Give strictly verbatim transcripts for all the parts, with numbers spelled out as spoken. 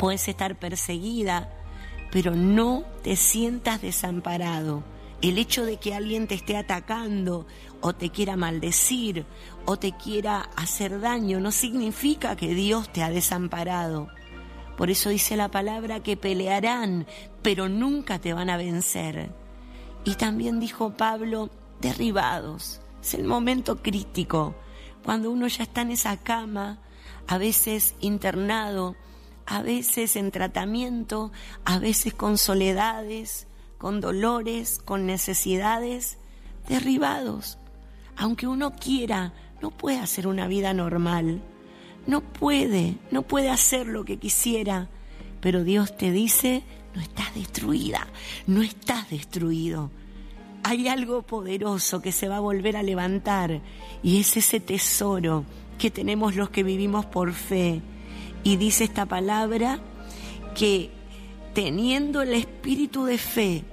puedes estar perseguida, pero no te sientas desamparado. El hecho de que alguien te esté atacando o te quiera maldecir o te quiera hacer daño no significa que Dios te ha desamparado. Por eso dice la palabra que pelearán, pero nunca te van a vencer. Y también dijo Pablo, derribados. Es el momento crítico, cuando uno ya está en esa cama, a veces internado, a veces en tratamiento, a veces con soledades, con dolores, con necesidades, derribados. Aunque uno quiera, no puede hacer una vida normal. No puede, no puede hacer lo que quisiera. Pero Dios te dice, no estás destruida, no estás destruido. Hay algo poderoso que se va a volver a levantar y es ese tesoro que tenemos los que vivimos por fe. Y dice esta palabra que teniendo el espíritu de fe,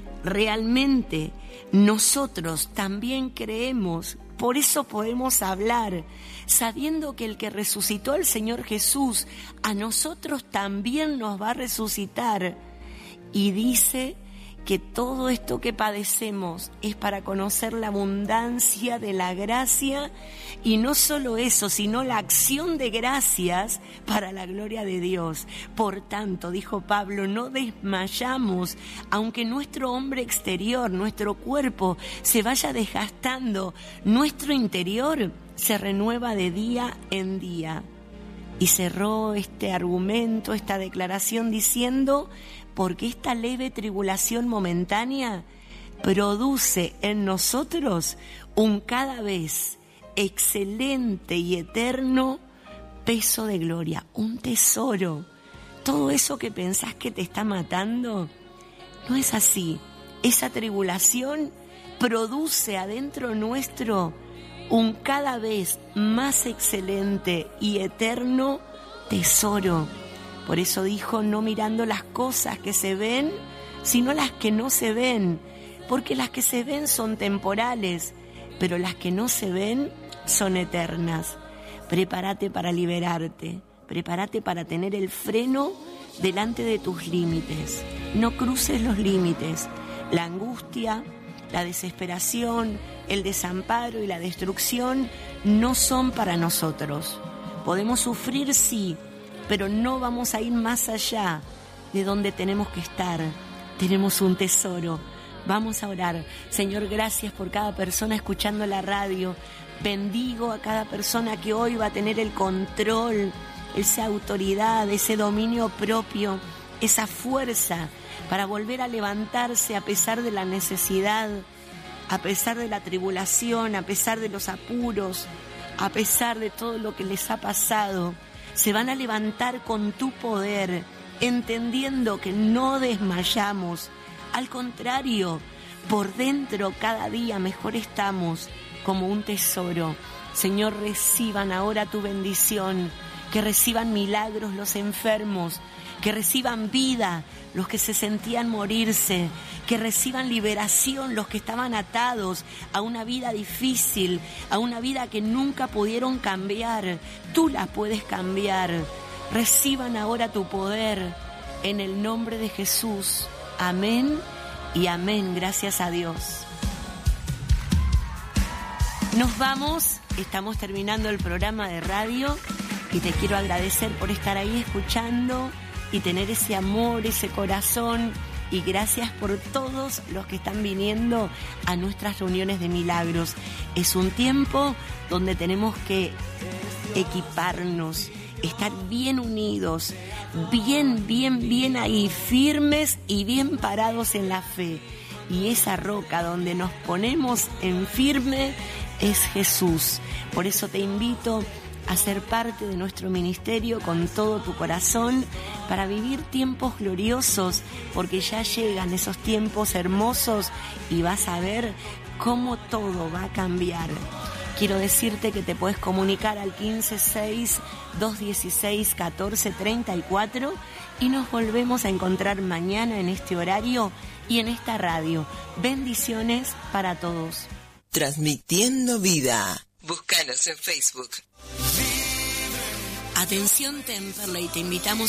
realmente nosotros también creemos, por eso podemos hablar, sabiendo que el que resucitó al Señor Jesús, a nosotros también nos va a resucitar. Y dice que todo esto que padecemos es para conocer la abundancia de la gracia, y no solo eso, sino la acción de gracias para la gloria de Dios. Por tanto, dijo Pablo, no desmayamos, aunque nuestro hombre exterior, nuestro cuerpo se vaya desgastando, nuestro interior se renueva de día en día. Y cerró este argumento, esta declaración diciendo, porque esta leve tribulación momentánea produce en nosotros un cada vez excelente y eterno peso de gloria, un tesoro. Todo eso que pensás que te está matando, no es así. Esa tribulación produce adentro nuestro un cada vez más excelente y eterno tesoro. Por eso dijo, no mirando las cosas que se ven, sino las que no se ven, porque las que se ven son temporales, pero las que no se ven son eternas. Prepárate para liberarte, prepárate para tener el freno delante de tus límites. No cruces los límites. La angustia, la desesperación, el desamparo y la destrucción no son para nosotros. Podemos sufrir, sí, pero no vamos a ir más allá de donde tenemos que estar. Tenemos un tesoro. Vamos a orar. Señor, gracias por cada persona escuchando la radio. Bendigo a cada persona que hoy va a tener el control, esa autoridad, ese dominio propio, esa fuerza para volver a levantarse a pesar de la necesidad, a pesar de la tribulación, a pesar de los apuros, a pesar de todo lo que les ha pasado. Se van a levantar con tu poder, entendiendo que no desmayamos. Al contrario, por dentro cada día mejor estamos, como un tesoro. Señor, reciban ahora tu bendición, que reciban milagros los enfermos, que reciban vida los que se sentían morirse, que reciban liberación los que estaban atados a una vida difícil, a una vida que nunca pudieron cambiar. Tú la puedes cambiar. Reciban ahora tu poder en el nombre de Jesús. Amén y amén. Gracias a Dios. Nos vamos, estamos terminando el programa de radio y te quiero agradecer por estar ahí escuchando y tener ese amor, ese corazón, y gracias por todos los que están viniendo a nuestras reuniones de milagros. Es un tiempo donde tenemos que equiparnos, estar bien unidos, bien, bien, bien ahí, firmes y bien parados en la fe. Y esa roca donde nos ponemos en firme es Jesús. Por eso te invito a ser parte de nuestro ministerio con todo tu corazón para vivir tiempos gloriosos, porque ya llegan esos tiempos hermosos y vas a ver cómo todo va a cambiar. Quiero decirte que te puedes comunicar al quince seis, dos dieciséis, catorce treinta y cuatro y nos volvemos a encontrar mañana en este horario y en esta radio. Bendiciones para todos. Transmitiendo vida. Búscanos en Facebook. Atención Temperley, te invitamos